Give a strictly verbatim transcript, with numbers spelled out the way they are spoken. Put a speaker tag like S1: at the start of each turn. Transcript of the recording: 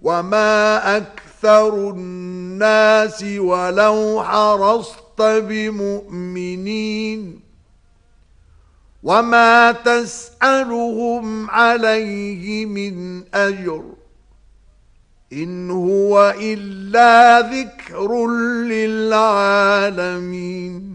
S1: وما أكثر الناس ولو حرصت بمؤمنين وما تسألهم عليه من أجر إن هو إلا ذكر للعالمين